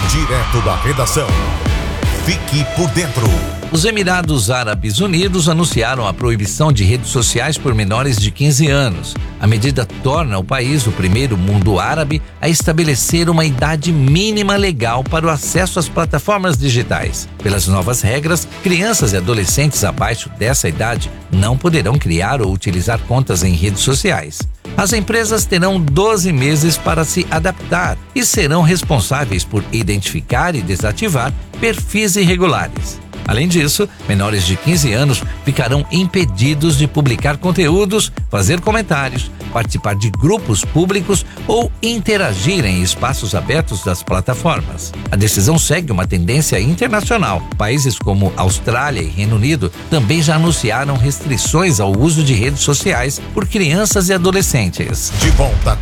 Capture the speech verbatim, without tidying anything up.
Direto da redação. Fique por dentro. Os Emirados Árabes Unidos anunciaram a proibição de redes sociais por menores de quinze anos. A medida torna o país o primeiro mundo árabe a estabelecer uma idade mínima legal para o acesso às plataformas digitais. Pelas novas regras, crianças e adolescentes abaixo dessa idade não poderão criar ou utilizar contas em redes sociais. As empresas terão doze meses para se adaptar e serão responsáveis por identificar e desativar perfis irregulares. Além disso, menores de quinze anos ficarão impedidos de publicar conteúdos, fazer comentários, participar de grupos públicos ou interagir em espaços abertos das plataformas. A decisão segue uma tendência internacional. Países como Austrália e Reino Unido também já anunciaram restrições ao uso de redes sociais por crianças e adolescentes. De volta